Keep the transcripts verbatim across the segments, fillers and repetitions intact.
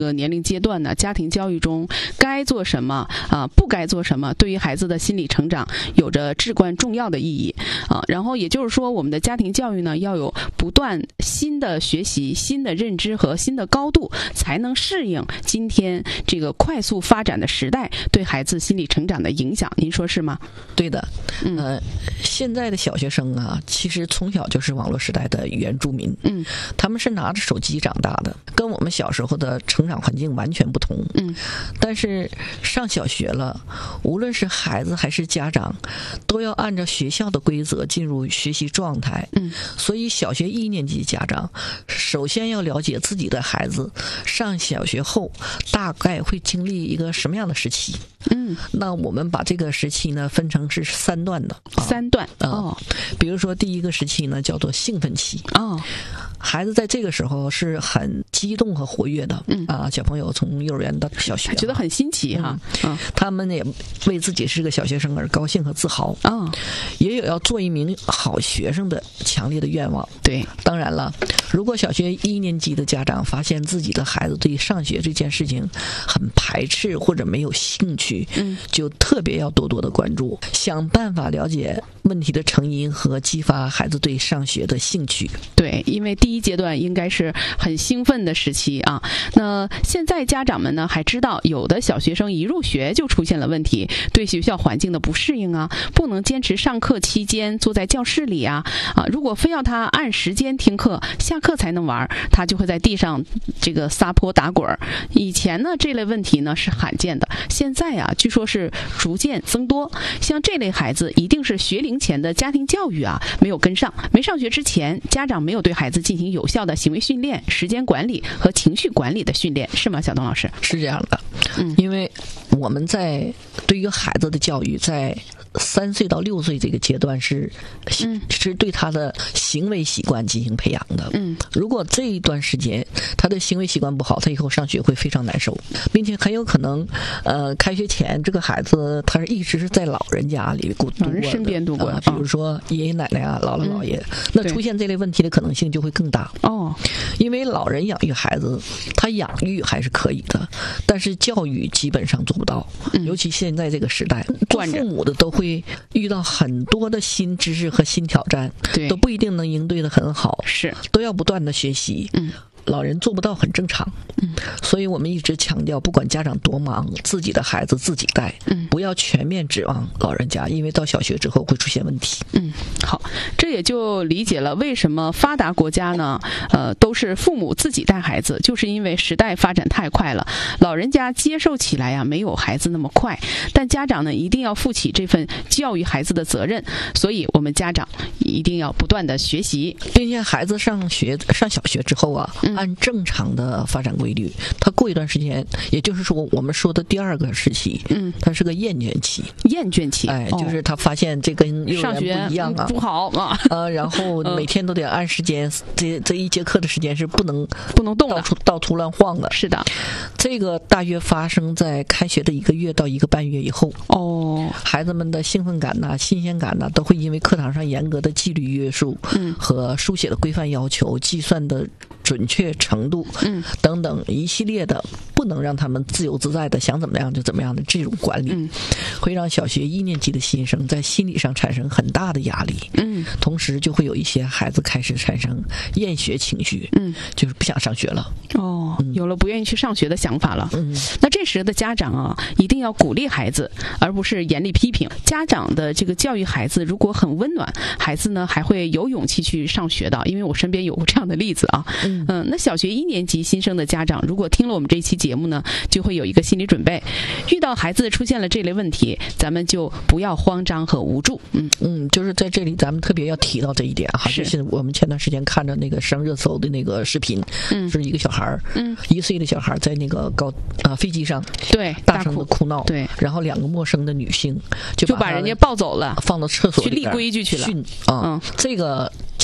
个年龄阶段呢，家庭教育中该做什么啊、呃，不该做什么，对于孩子的心理成长有着至关重要的意义啊。然后也就是说，我们的家庭教育呢，要有不断新的学习、新的认知和新的高度，才能适应今天这个快速发展的时代对孩子心理成长的影响。您说是吗？ 对的，嗯、呃，现在的小学生啊，其实从小就是网络时代的原住民，嗯，他们是拿着手机长大的，跟我们小时候的成长环境完全不同，嗯，但是上小学了，无论是孩子还是家长，都要按照学校的规则进入学习状态，嗯，所以小学一年级家长首先要了解自己的孩子上小学后大概会经历一个什么样的时期，嗯，那我们把这个时期呢分成是三段的， 啊、三段哦、嗯，比如说第一个时期呢叫做兴奋期，哦。孩子在这个时候是很激动和活跃的，嗯啊，小朋友从幼儿园到小学， 觉得很新奇哈， 嗯，他们也为自己是个小学生而高兴和自豪，啊，也有要做一名好学生的强烈的愿望。 对， 当然了，如果小学一年级的家长发现自己的孩子对上学这件事情很排斥或者没有兴趣，嗯，就特别要多多的关注，想办法了解问题的成因和激发孩子对上学的兴趣。 对，因为第一阶段应该是很兴奋的时期啊。那现在家长们呢还知道，有的小学生一入学就出现了问题，对学校环境的不适应啊，不能坚持上课期间坐在教室里啊啊，如果非要他按时间听课，下课才能玩，他就会在地上这个撒泼打滚。以前呢这类问题呢是罕见的，现在啊据说是逐渐增多。像这类孩子一定是学龄前的家庭教育啊没有跟上，没上学之前家长没有对孩子进行有效的行为训练、时间管理和情绪管理的训练，是吗？小东老师？ 是这样的，嗯，因为我们在对于孩子的教育，在三岁到六岁这个阶段是，嗯，是对他的行为习惯进行培养的。嗯，如果这一段时间他的行为习惯不好，他以后上学会非常难受，并且很有可能，呃，开学前这个孩子他是一直是在老人家里度过的， 老人身边度过的， 呃，比如说爷爷奶奶啊、姥姥姥爷，嗯，那出现这类问题的可能性就会更大。哦，因为老人养育孩子，他养育还是可以的，但是教育基本上做不到。嗯，尤其现在这个时代，做父母的都会遇到很多的新知识和新挑战，对，都不一定能应对得很好， 是都要不断的学习。嗯。老人做不到很正常，嗯，所以我们一直强调，不管家长多忙，自己的孩子自己带，嗯，不要全面指望老人家，因为到小学之后会出现问题。 嗯，好，这也就理解了为什么发达国家呢，呃，都是父母自己带孩子，就是因为时代发展太快了，老人家接受起来呀，没有孩子那么快，但家长呢，一定要负起这份教育孩子的责任，所以我们家长一定要不断的学习， 并且孩子上学上小学之后啊。嗯，按正常的发展规律，他过一段时间，也就是说我们说的第二个时期，嗯，他是个厌倦期。 厌倦期， 哎，就是他发现这跟幼儿园不一样啊， 不好啊， 呃，然后每天都得按时间，这这一节课的时间是不能不能动的， 到处到处乱晃的。 是的， 这个大约发生在开学的一个月到一个半月以后。哦，孩子们的兴奋感呐、新鲜感呐，都会因为课堂上严格的纪律约束，嗯，和书写的规范要求、计算的准确程度，嗯，等等一系列的不能让他们自由自在的想怎么样就怎么样的这种管理，嗯，会让小学一年级的新生在心理上产生很大的压力，嗯，同时就会有一些孩子开始产生厌学情绪，嗯，就是不想上学了。 哦，嗯，有了不愿意去上学的想法了。嗯，那这时的家长啊，一定要鼓励孩子，而不是严厉批评。家长的这个教育孩子，如果很温暖，孩子呢还会有勇气去上学的。因为我身边有过这样的例子啊。嗯，嗯，那小学一年级新生的家长，如果听了我们这一期节目呢，就会有一个心理准备，遇到孩子出现了这类问题，咱们就不要慌张和无助。嗯嗯，就是在这里咱们特别要提到这一点哈，就是我们前段时间看着那个上热搜的那个视频，嗯，是一个小孩，嗯，一岁的小孩在那个高啊飞机上， 对， 大声的哭闹， 对， 然后两个陌生的女性就把人家抱走了， 放到厕所里去立规矩去了。 训啊，嗯，这个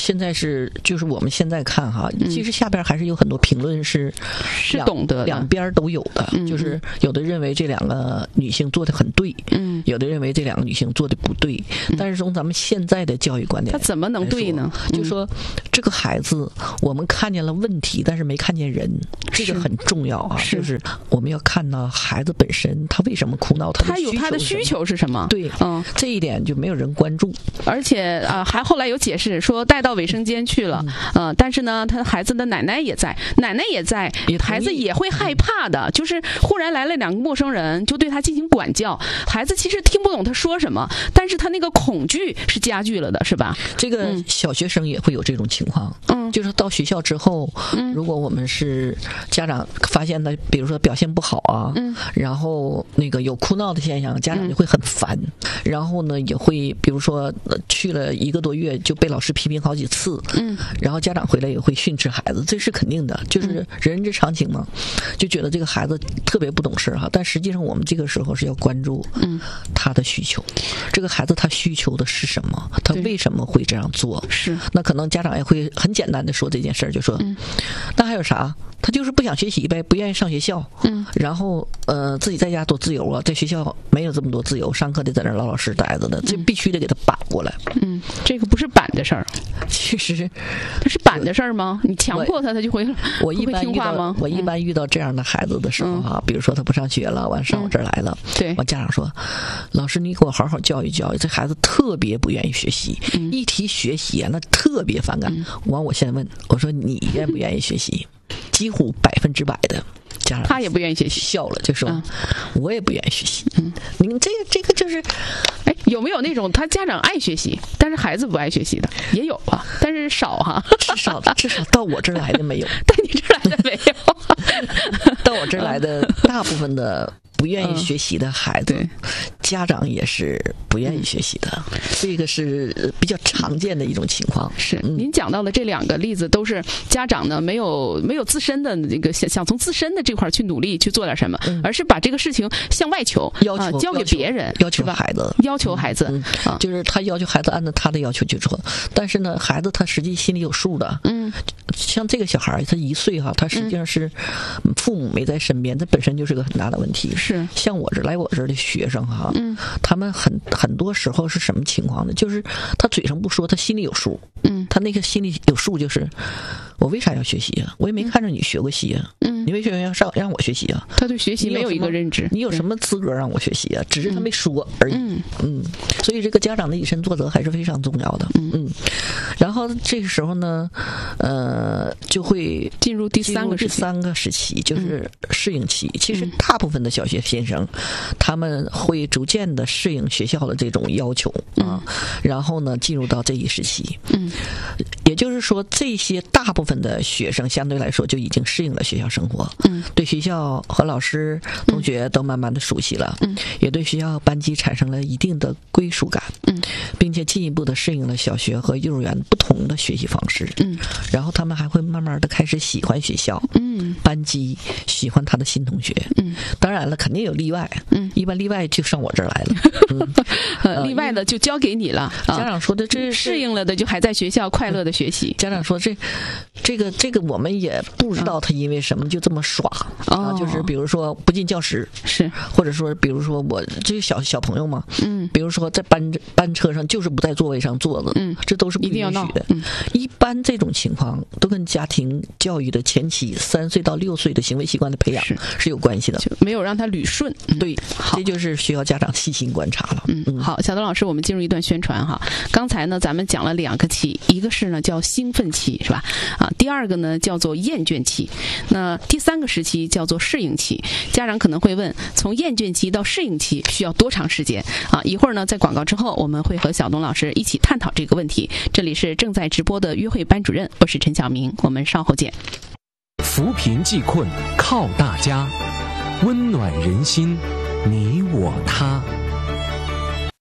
现在是就是我们现在看哈，嗯、其实下边还是有很多评论是是懂得的， 两边都有的，嗯、就是有的认为这两个女性做的很对，嗯，有的认为这两个女性做的不对。嗯、但是从咱们现在的教育观点， 他怎么能对呢？ 就说这个孩子，我们看见了问题，但是没看见人，这个很重要啊。 是就是我们要看到孩子本身，他为什么哭闹，他他有他的需求是什么？ 对，嗯，这一点就没有人关注。 而且啊、呃，还后来有解释说带到卫生间去了，嗯、呃，但是呢，他孩子的奶奶也在，奶奶也在，孩子也会害怕的。就是忽然来了两个陌生人，就对他进行管教，孩子其实听不懂他说什么，但是他那个恐惧是加剧了的，是吧？ 这个小学生也会有这种情况，嗯，就是到学校之后，嗯，如果我们是家长发现他，比如说表现不好啊，嗯，然后那个有哭闹的现象，家长就会很烦，嗯、然后呢，也会比如说去了一个多月就被老师批评好几次，嗯，然后家长回来也会训斥孩子，这是肯定的，就是人之常情嘛，就觉得这个孩子特别不懂事哈，但实际上我们这个时候是要关注，嗯，他的需求，这个孩子他需求的是什么，他为什么会这样做？ 是， 那可能家长也会很简单的说这件事儿，就说，嗯，那还有啥？他就是不想学习呗，不愿意上学校，嗯，然后呃自己在家多自由啊，在学校没有这么多自由，上课得在那老老实待着的，这必须得给他扳过来。 嗯，这个不是扳的事儿， 其实这是扳的事儿吗？你强迫他，他就会我一般听话吗？ 我一般遇到这样的孩子的时候哈，嗯、比如说他不上学了，完上我这儿来了， 嗯、对， 我家长说，老师你给我好好教育教育，这孩子特别不愿意学习，嗯、一提学习啊，那特别反感。嗯、完，我现在问我说你愿不愿意学习？几乎百分之百的家长他也不愿意学习， 笑了就说、嗯、我也不愿意学习。嗯，你们这个这个就是， 哎，有没有那种他家长爱学习，但是孩子不爱学习的？也有啊，但是少哈、啊， 至少至少到我这儿来的没有， 到你这儿来的没有， 到我这儿来的大部分的不愿意学习的孩子，嗯、家长也是不愿意学习的，嗯、这个是比较常见的一种情况。 是，嗯、您讲到的这两个例子都是家长呢没有没有自身的这个想想从自身的这块去努力去做点什么，嗯、而是把这个事情向外求， 要求、 呃、交给别人， 要求孩子， 要求孩子， 嗯嗯、就是他要求孩子按照他的要求去做，但是呢，孩子他实际心里有数的。嗯，像这个小孩他一岁哈，他实际上是父母没在身边，这本身就是个很大的问题。 是， 像我这来我这儿的学生哈，嗯，他们很很多时候是什么情况呢？就是他嘴上不说，他心里有数。嗯，他那个心里有数，就是我为啥要学习啊？我也没看着你学过习啊。嗯，你为什么要上让我学习啊？ 他对学习没有一个认知。 你有什么资格让我学习啊？只是他没说而已。嗯嗯，所以这个家长的以身作则还是非常重要的。嗯嗯，然后这个时候呢，呃，就会进入第三个第三个时期，就是适应期。其实大部分的小学新生，他们会逐渐的适应学校的这种要求啊，然后呢，进入到这一时期。嗯，也就是说，这些大部分的学生相对来说就已经适应了学校生活。嗯，对学校和老师、同学都慢慢的熟悉了。嗯，也对学校班级产生了一定的归属感。嗯，并且进一步的适应了小学和幼儿园不同的学习方式。嗯，然后他们还会慢慢的开始喜欢学校。嗯，班级喜欢他的新同学。嗯，当然了，肯定有例外。嗯，一般例外就上我这儿来了。嗯呃、例外的就交给你了。 家长说的这是适应了的，就还在学校快乐的学习。 家长说这这个这个我们也不知道他因为什么就这么耍、哦、啊，就是比如说不进教室， 是， 或者说比如说我这些小小朋友嘛，嗯，比如说在班班车上就是不在座位上坐着，嗯，这都是不允许的。嗯，一般这种情况都跟家庭教育的前期三岁到六岁的行为习惯的培养 是, 是有关系的， 就没有让他捋顺。 嗯、对，这就是需要家长细心观察了。 嗯，嗯好，小德老师，我们进入一段宣传哈。刚才呢，咱们讲了两个期，一个是呢叫兴奋期，是吧？啊，第二个呢叫做厌倦期，那第三个时期叫做适应期。家长可能会问，从厌倦期到适应期需要多长时间？啊，一会儿呢，在广告之后，我们会和小东老师一起探讨这个问题。这里是正在直播的约会班主任，我是陈晓明，我们稍后见。 扶贫济困靠大家，温暖人心，你我他。 好，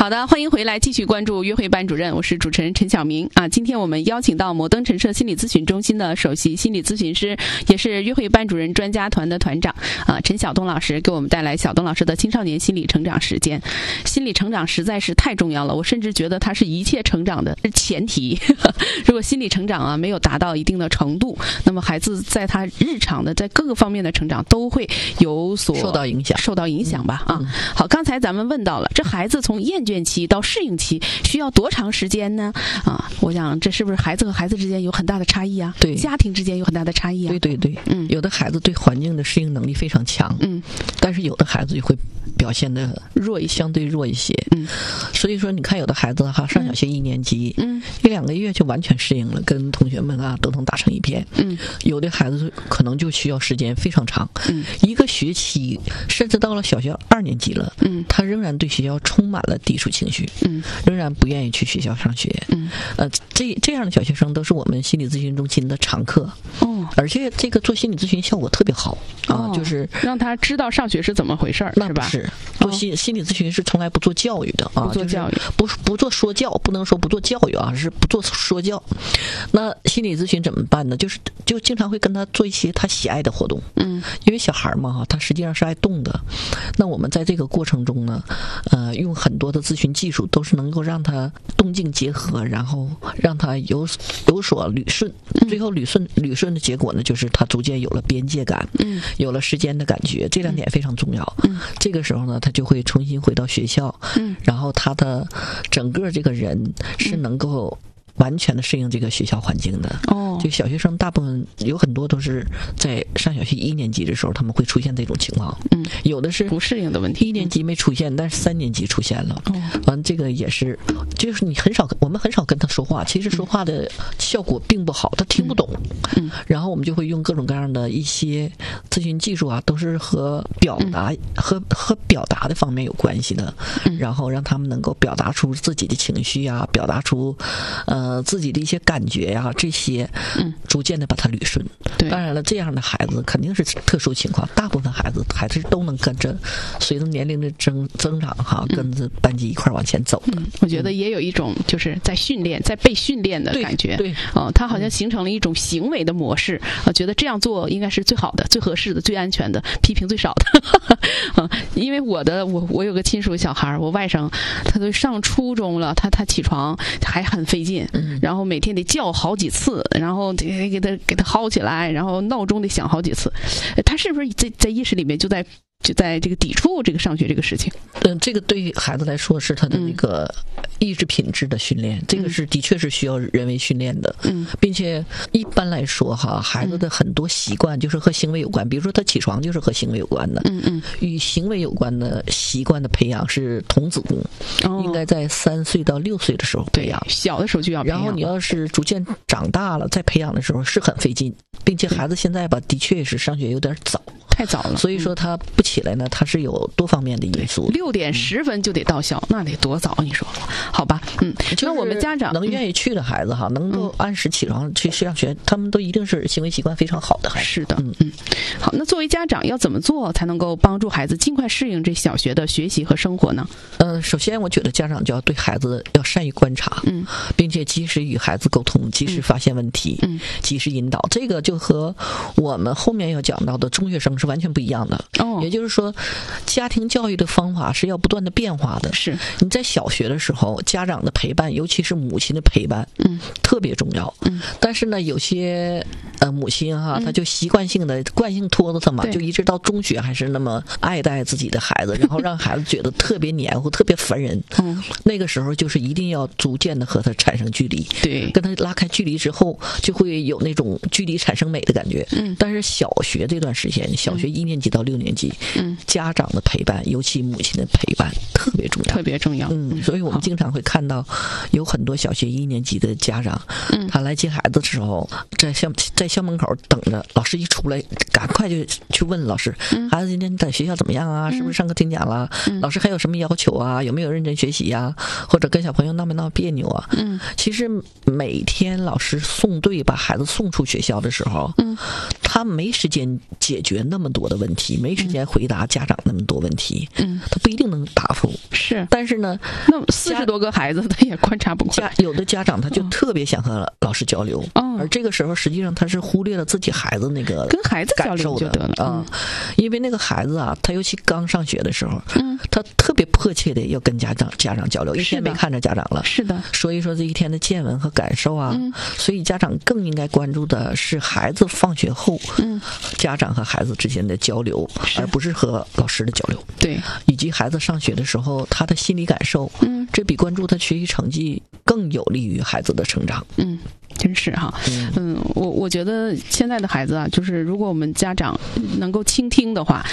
好的，欢迎回来，继续关注约会班主任，我是主持人陈晓明啊。今天我们邀请到摩登陈设心理咨询中心的首席心理咨询师，也是约会班主任专家团的团长啊，陈晓东老师，给我们带来晓东老师的青少年心理成长时间。心理成长实在是太重要了，我甚至觉得它是一切成长的前提。如果心理成长啊没有达到一定的程度，那么孩子在他日常的在各个方面的成长都会有所受到影响， 受到影响吧啊。 嗯、 好，刚才咱们问到了，这孩子从厌倦期到适应期需要多长时间呢？啊，我想这是不是孩子和孩子之间有很大的差异啊？ 对， 家庭之间有很大的差异啊？ 对对对，嗯，有的孩子对环境的适应能力非常强，嗯，但是有的孩子就会表现的弱一些， 相对弱一些，嗯，所以说你看有的孩子哈上小学一年级，嗯，一两个月就完全适应了，跟同学们啊都能打成一片，嗯，有的孩子可能就需要时间非常长，嗯，一个学期甚至到了小学二年级了，嗯，他仍然对学校充满了抵触情绪，嗯，仍然不愿意去学校上学，嗯，呃，这这样的小学生都是我们心理咨询中心的常客，哦，而且这个做心理咨询效果特别好啊，就是让他知道上学是怎么回事儿， 那是吧？ 是做心心理咨询是从来不做教育的啊， 不做教育， 不不做说教，不能说不做教育啊，是不做说教。那心理咨询怎么办呢？就是就经常会跟他做一些他喜爱的活动，嗯，因为小孩嘛哈，他实际上是爱动的。那我们在这个过程中呢，呃，用很多的咨询技术，都是能够让他动静结合，然后让他有有所捋顺，最后捋顺捋顺的结果呢，就是他逐渐有了边界感，嗯，有了时间的感觉，这两点非常重要。嗯，这个时候呢，他就会重新回到学校，嗯，然后他的整个这个人是能够完全的适应这个学校环境的。哦，就小学生大部分有很多都是在上小学一年级的时候，他们会出现这种情况。嗯，有的是不适应的问题， 一年级没出现，但是三年级出现了。哦，完这个也是，就是你很少，我们很少跟他说话，其实说话的效果并不好，他听不懂。嗯，然后我们就会用各种各样的一些咨询技术啊，都是和表达、嗯、和和表达的方面有关系的。嗯，然后让他们能够表达出自己的情绪啊，表达出呃自己的一些感觉呀、啊，这些，嗯，逐渐的把它捋顺。对，当然了，这样的孩子肯定是特殊情况，大部分孩子还是都能跟着随着年龄的增增长哈，跟着班级一块往前走的。 嗯，我觉得也有一种就是在训练，在被训练的感觉。 对， 哦、呃，他好像形成了一种行为的模式，呃，觉得这样做应该是最好的、最合适的、最安全的，批评最少的。啊、呃，因为我的我我有个亲属小孩，我外甥，他都上初中了，他他起床还很费劲，嗯、然后每天得叫好几次，然后得给他给他薅起来，然后闹钟得响好几次。他是不是在在意识里面就在就在这个抵触这个上学这个事情？ 嗯，这个对于孩子来说是他的那个意志品质的训练，嗯、这个是的确是需要人为训练的。嗯，并且一般来说哈，孩子的很多习惯就是和行为有关，比如说他起床就是和行为有关的。嗯嗯，与行为有关的习惯的培养是童子功，哦、应该在三岁到六岁的时候培养， 小的时候就要培养。 然后你要是逐渐长大了再培养的时候是很费劲，并且孩子现在吧的确是上学有点早。 太早了， 所以说他不起来呢，他是有多方面的因素。 六点十分就得到校，嗯、那得多早？你说好吧？嗯， 那我们家长能愿意去的孩子哈，嗯、能够按时起床去上学，他们都一定是行为习惯非常好的孩子。 是的，嗯嗯。好，那作为家长要怎么做才能够帮助孩子尽快适应这小学的学习和生活呢？ 呃，首先我觉得家长就要对孩子要善于观察，嗯，并且及时与孩子沟通，及时发现问题，嗯，及时引导。这个就和我们后面要讲到的中学生是完全不一样的。哦，也就是说，家庭教育的方法是要不断的变化的。 是你在小学的时候，家长的陪伴，尤其是母亲的陪伴，嗯，特别重要。嗯，但是呢，有些呃母亲哈，她就习惯性的、惯性拖着他嘛，就一直到中学还是那么爱戴自己的孩子，然后让孩子觉得特别黏糊、特别烦人。嗯，那个时候就是一定要逐渐的和他产生距离， 对， 跟他拉开距离之后，就会有那种距离产生美的感觉。嗯，但是小学这段时间，小学一年级到六年级，嗯，家长的陪伴，尤其母亲的陪伴特别重要， 特别重要。 嗯，所以我们经常会看到有很多小学一年级的家长，嗯，他来接孩子的时候，在校在校门口等着，老师一出来，赶快就去问老师，嗯、孩子今天在学校怎么样啊？是不是上课听讲了？嗯、老师还有什么要求啊？有没有认真学习呀、啊？或者跟小朋友闹没闹别扭啊？嗯，其实每天老师送队把孩子送出学校的时候，嗯，他没时间解决那么么多的问题，没时间回答家长那么多问题， 嗯， 他不一定能答复。 是， 但是呢， 那四十多个孩子他也观察不过来， 有的家长他就特别想和老师交流， 哦、 而这个时候实际上他是忽略了自己孩子那个跟孩子交流就得了啊、嗯，因为那个孩子啊，他尤其刚上学的时候， 嗯， 他特别迫切的要跟家长家长交流，一天没看着家长了， 是的， 说一说这一天的见闻和感受啊， 嗯、 所以家长更应该关注的是孩子放学后， 嗯， 家长和孩子之间的交流，而不是和老师的交流， 对， 以及孩子上学的时候他的心理感受， 嗯， 这比关注他学习成绩更有利于孩子的成长， 嗯。真是哈，嗯，我我觉得现在的孩子啊，就是如果我们家长能够倾听的话，